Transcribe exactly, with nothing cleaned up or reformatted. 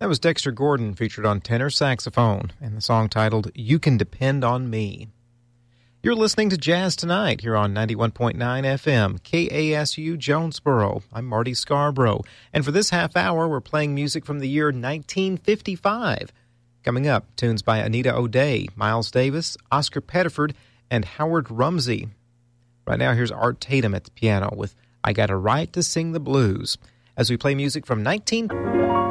That was Dexter Gordon, featured on tenor saxophone, and the song titled You Can Depend on Me. You're listening to Jazz Tonight here on ninety-one point nine F M, K A S U Jonesboro. I'm Marty Scarborough, and for this half hour, we're playing music from the year nineteen fifty-five. Coming up, tunes by Anita O'Day, Miles Davis, Oscar Pettiford, and Howard Rumsey. Right now, here's Art Tatum at the piano with I Got a Right to Sing the Blues, as we play music from nineteen...